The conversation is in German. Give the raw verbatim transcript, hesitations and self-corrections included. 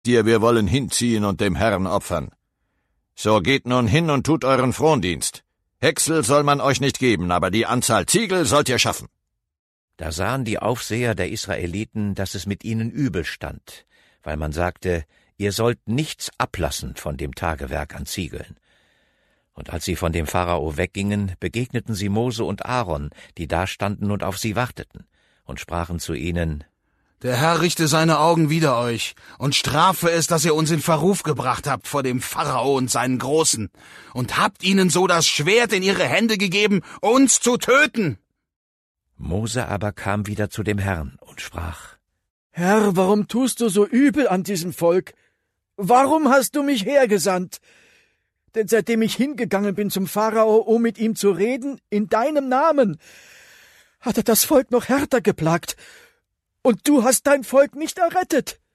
dir wir wollen hinziehen und dem Herrn opfern. So geht nun hin und tut euren Frondienst. Häcksel soll man euch nicht geben, aber die Anzahl Ziegel sollt ihr schaffen.« Da sahen die Aufseher der Israeliten, dass es mit ihnen übel stand, weil man sagte, ihr sollt nichts ablassen von dem Tagewerk an Ziegeln. Und als sie von dem Pharao weggingen, begegneten sie Mose und Aaron, die dastanden und auf sie warteten, und sprachen zu ihnen: »Der Herr richte seine Augen wider euch und strafe es, dass ihr uns in Verruf gebracht habt vor dem Pharao und seinen Großen, und habt ihnen so das Schwert in ihre Hände gegeben, uns zu töten.« Mose aber kam wieder zu dem Herrn und sprach: »Herr, warum tust du so übel an diesem Volk? Warum hast du mich hergesandt? Denn seitdem ich hingegangen bin zum Pharao, um mit ihm zu reden, in deinem Namen, hat er das Volk noch härter geplagt, und du hast dein Volk nicht errettet.«